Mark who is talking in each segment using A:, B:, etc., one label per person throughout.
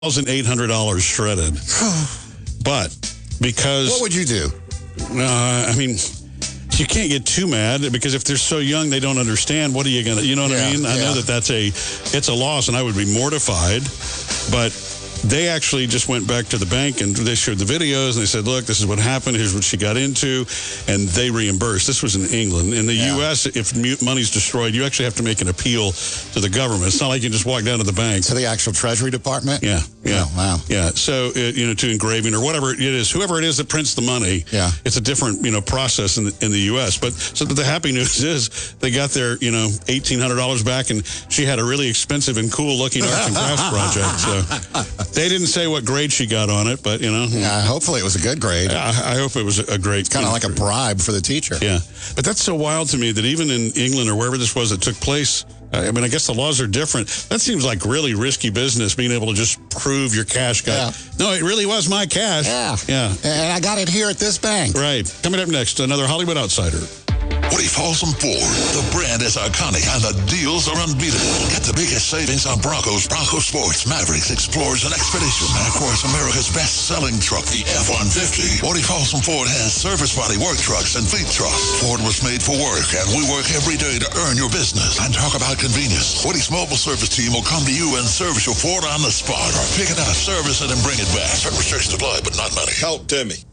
A: $1,800 shredded. But because...
B: What would you do?
A: I mean, you can't get too mad because if they're so young, they don't understand. What are you going to... You know what I mean? I know it's a loss, and I would be mortified. But they actually just went back to the bank, and they showed the videos, and they said, look, this is what happened. Here's what she got into. And they reimbursed. This was in England. In the U.S., if money's destroyed, you actually have to make an appeal to the government. It's not like you just walk down to the bank.
B: To the actual Treasury Department?
A: Yeah.
B: Oh, wow.
A: Yeah. So, to engraving or whatever it is, whoever it is that prints the money, it's a different, process in the U.S. But so the happy news is they got their, $1,800 back, and she had a really expensive and cool-looking arts and crafts project. So they didn't say what grade she got on it, but,
B: Yeah, hopefully it was a good grade.
A: I hope it was a great...
B: Kind of like a bribe for the teacher.
A: Yeah. But that's so wild to me that even in England or wherever this was that took place, I guess the laws are different. That seems like really risky business, being able to just prove your cash got... No, it really was my cash. Yeah.
B: And I got it here at this bank.
A: Right. Coming up next, another Hollywood Outsider.
C: Woody Folsom Ford. The brand is iconic and the deals are unbeatable. Get the biggest savings on Broncos, Bronco Sports, Mavericks, Explorers, and Expedition. And of course, America's best-selling truck, the F-150. Woody Folsom Ford has service body work trucks and fleet trucks. Ford was made for work, and we work every day to earn your business. And talk about convenience. Woody's mobile service team will come to you and service your Ford on the spot. Or pick it up, service it, and bring it back. Certain restrictions apply, but not many.
D: Help Timmy.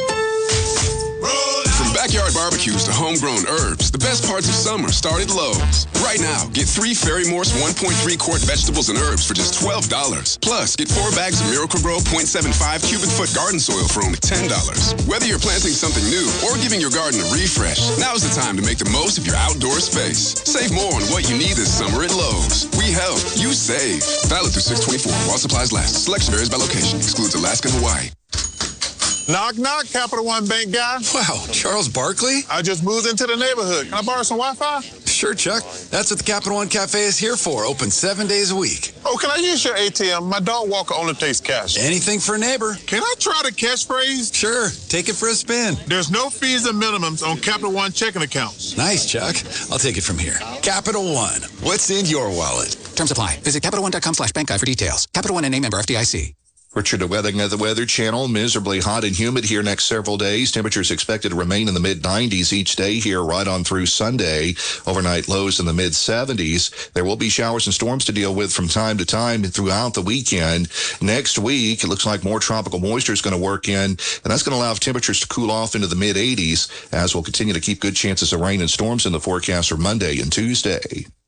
E: From backyard barbecues to homegrown herbs, the best parts of summer start at Lowe's. Right now, get 3 Ferry Morse 1.3-quart vegetables and herbs for just $12. Plus, get 4 bags of Miracle-Gro 0.75 cubic foot garden soil for only $10. Whether you're planting something new or giving your garden a refresh, now's the time to make the most of your outdoor space. Save more on what you need this summer at Lowe's. We help, you save. Valid through 6/24 while supplies last. Selection varies by location. Excludes Alaska and Hawaii.
D: Knock, knock, Capital One Bank guy.
F: Wow, Charles Barkley?
D: I just moved into the neighborhood. Can I borrow some Wi-Fi?
F: Sure, Chuck. That's what the Capital One Cafe is here for. Open 7 days a week.
D: Oh, can I use your ATM? My dog walker only takes cash.
F: Anything for a neighbor.
D: Can I try the catchphrase?
F: Sure. Take it for a spin.
D: There's no fees and minimums on Capital One checking accounts.
F: Nice, Chuck. I'll take it from here. Capital One. What's in your wallet?
G: Terms apply. Visit CapitalOne.com/bankguide for details. Capital One and name member FDIC.
H: Richard Weathing of the Weather Channel. Miserably hot and humid here next several days. Temperatures expected to remain in the mid-90s each day here right on through Sunday. Overnight lows in the mid-70s. There will be showers and storms to deal with from time to time throughout the weekend. Next week, it looks like more tropical moisture is going to work in, and that's going to allow temperatures to cool off into the mid-80s as we'll continue to keep good chances of rain and storms in the forecast for Monday and Tuesday.